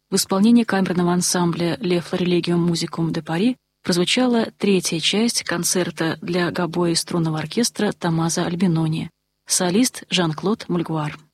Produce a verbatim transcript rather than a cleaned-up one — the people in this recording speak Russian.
в исполнении камерного ансамбля «Le Florilegium Musicum de Paris» прозвучала третья часть концерта для гобоя и струнного оркестра Томмазо Альбинони, солист Жан-Клод Мульгуар.